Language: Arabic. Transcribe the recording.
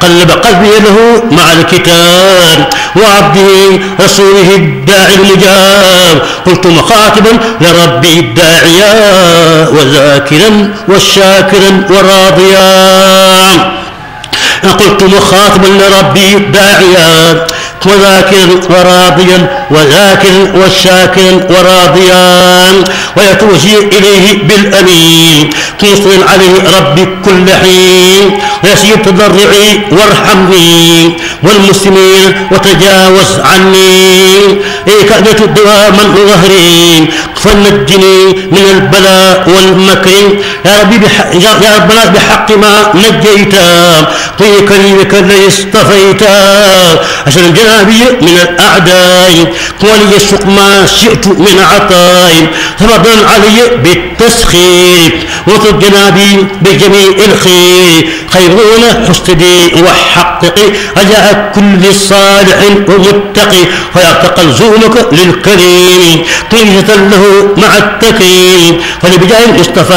قلب قلبي له مع الكتاب وعبده رسوله الداعي المجاب. قلت مخاطبا لربي الداعيا وذاكرا والشاكرا وراضيا. قلت مخاطبا لربي الداعيا وذاكرا وراضيا وذاكرا والشاكرا وراضيا ويتوجه إليه بالأمين مصر عليه ربي كل حين ويسير تضرعي وارحمني والمسلمين وتجاوز عني كأدة دواما ظهري فنجني من البلاء والمكر يا ربي يا ربنا بحق ما نجيتا في كريمك الذي اصطفيتا عشان جنابي من الأعداء ولي السوق ما شئت من عطاء تفضل علي بالتسخير وطب جنابي بجميع الخير خيرون حسدي وحققي رجاء كل صالح ومتقي فيعتقل زونك للكريم قيمة له مع التكريم فلبجاه المصطفى